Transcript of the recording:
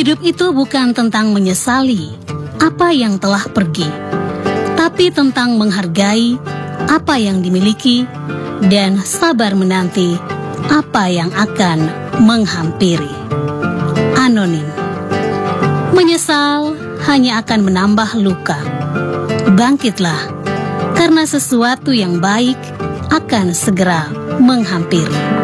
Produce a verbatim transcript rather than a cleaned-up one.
Hidup itu bukan tentang menyesali apa yang telah pergi, tapi tentang menghargai apa yang dimiliki dan sabar menanti apa yang akan menghampiri. Anonim. Menyesal hanya akan menambah luka. Bangkitlah, karena sesuatu yang baik akan segera menghampiri.